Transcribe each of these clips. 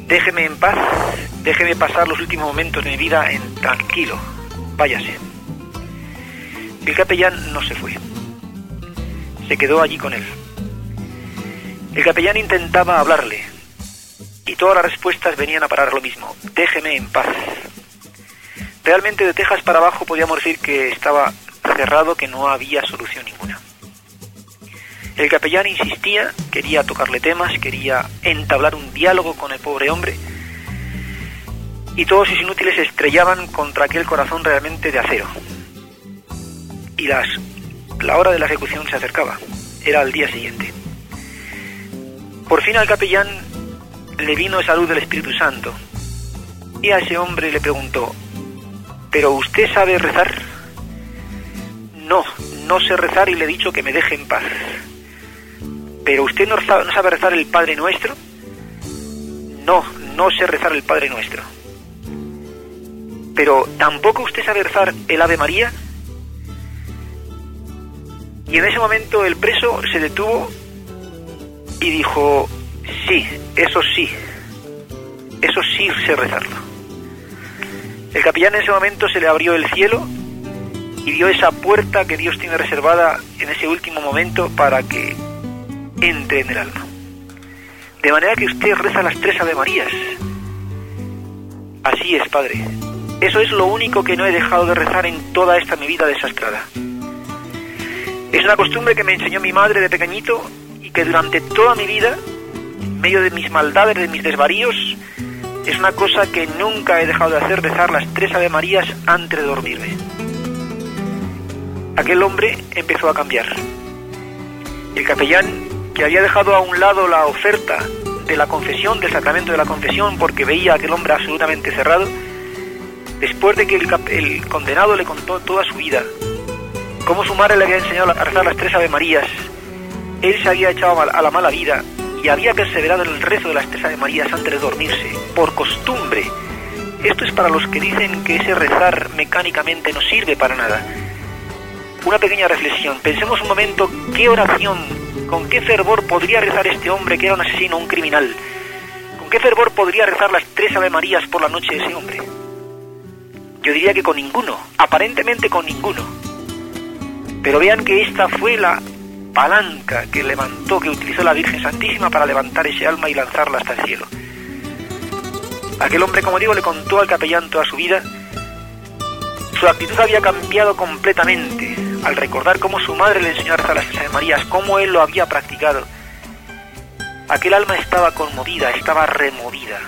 Déjeme en paz, déjeme pasar los últimos momentos de mi vida en tranquilo, váyase. El capellán no se fue, se quedó allí con él. El capellán intentaba hablarle y todas las respuestas venían a parar a lo mismo: déjeme en paz. Realmente de Texas para abajo podíamos decir que estaba cerrado, que no había solución ninguna. El capellán insistía, quería tocarle temas, quería entablar un diálogo con el pobre hombre, y todos sus inútiles se estrellaban contra aquel corazón realmente de acero. Y la hora de la ejecución se acercaba, era al día siguiente. Por fin al capellán le vino esa luz del Espíritu Santo, y a ese hombre le preguntó: ¿pero usted sabe rezar? No, no sé rezar y le he dicho que me deje en paz. ¿Pero usted no sabe rezar el Padre Nuestro? No, no sé rezar el Padre Nuestro. ¿Pero tampoco usted sabe rezar el Ave María? Y en ese momento el preso se detuvo y dijo: sí, eso sí sé rezarlo. El capellán en ese momento se le abrió el cielo y vio esa puerta que Dios tiene reservada en ese último momento para que entre en el alma. De manera que usted reza las 3 Ave Marías. Así es, padre. Eso es lo único que no he dejado de rezar en toda esta mi vida desastrada. Es una costumbre que me enseñó mi madre de pequeñito y que durante toda mi vida, en medio de mis maldades, de mis desvaríos, es una cosa que nunca he dejado de hacer: rezar las 3 Ave Marías antes de dormirme. Aquel hombre empezó a cambiar. El capellán, que había dejado a un lado la oferta de la confesión, del sacramento de la confesión, porque veía a aquel hombre absolutamente cerrado, después de que el condenado le contó toda su vida, cómo su madre le había enseñado a rezar las 3 Ave Marías, él se había echado a la mala vida y había perseverado en el rezo de las 3 Ave Marías antes de dormirse, por costumbre. Esto es para los que dicen que ese rezar mecánicamente no sirve para nada. Una pequeña reflexión. Pensemos un momento qué oración, con qué fervor podría rezar este hombre que era un asesino, un criminal. ¿Con qué fervor podría rezar las 3 Ave Marías por la noche ese hombre? Yo diría que con ninguno, aparentemente con ninguno. Pero vean que esta fue la palanca que utilizó la Virgen Santísima para levantar ese alma y lanzarla hasta el cielo. Aquel hombre, como digo, le contó al capellán toda su vida. Su actitud había cambiado completamente al recordar cómo su madre le enseñó a rezar las 3 Ave Marías, cómo él lo había practicado. Aquel alma estaba conmovida, estaba removida.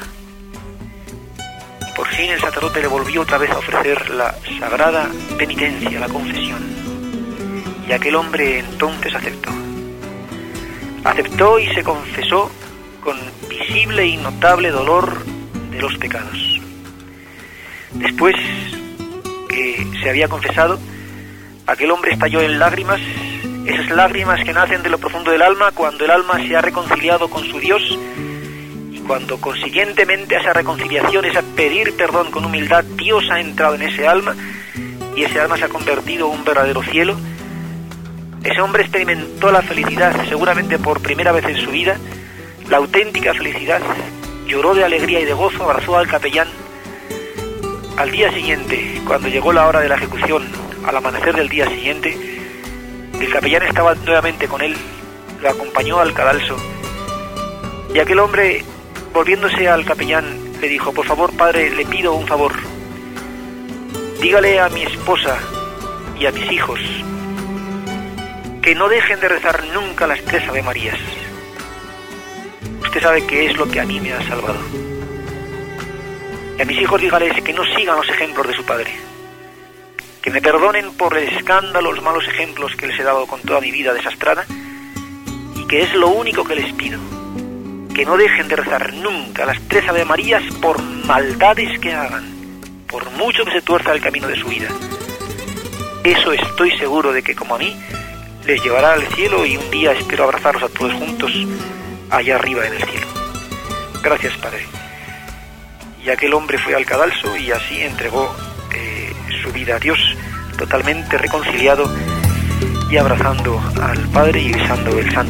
Y por fin el sacerdote le volvió otra vez a ofrecer la sagrada penitencia, la confesión. Y aquel hombre entonces aceptó. Aceptó y se confesó con visible y notable dolor de los pecados. Después que se había confesado, aquel hombre estalló en lágrimas, esas lágrimas que nacen de lo profundo del alma cuando el alma se ha reconciliado con su Dios, y cuando consiguientemente a esa reconciliación, esa pedir perdón con humildad, Dios ha entrado en ese alma y ese alma se ha convertido en un verdadero cielo. Ese hombre experimentó la felicidad, seguramente por primera vez en su vida, la auténtica felicidad, lloró de alegría y de gozo, abrazó al capellán. Al día siguiente, cuando llegó la hora de la ejecución, al amanecer del día siguiente, el capellán estaba nuevamente con él, lo acompañó al cadalso, y aquel hombre, volviéndose al capellán, le dijo: por favor, padre, le pido un favor. Dígale a mi esposa y a mis hijos que no dejen de rezar nunca las 3 Ave Marías. Usted sabe que es lo que a mí me ha salvado. Y a mis hijos dígales que no sigan los ejemplos de su padre, que me perdonen por el escándalo, los malos ejemplos que les he dado con toda mi vida desastrada, y que es lo único que les pido, que no dejen de rezar nunca las 3 Ave Marías por maldades que hagan, por mucho que se tuerza el camino de su vida. Eso estoy seguro de que, como a mí, les llevará al cielo, y un día espero abrazarlos a todos juntos allá arriba en el cielo. Gracias, Padre. Y aquel hombre fue al cadalso y así entregó su vida a Dios, totalmente reconciliado y abrazando al Padre y besando el santo